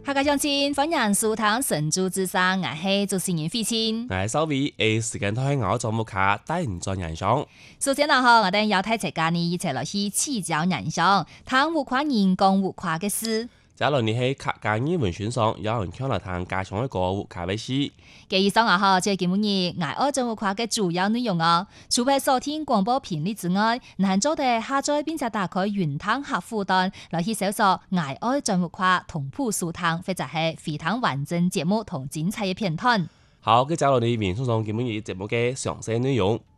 客家鄉親歡迎收聽神州之聲，我係主持人費清。 我係收尾，時間都喺我做木卡，帶唔在人上。 首先啦，我哋要睇一家呢一齊落去起腳人上，談有關人工有跨嘅事。 假如你喺客家語文選上，有人強嚟談加上一個有跨嘅事。 嘅以上啊，即係今日我愛做有跨嘅主要內容啊。除咗收聽廣播頻率之外，難做嘅下載並且打開雲端客戶端來去搜索我愛做有跨同步收聽，或者係非常完整節目同精彩嘅片段。 好，嘅假如你面送上今日節目嘅詳細內容。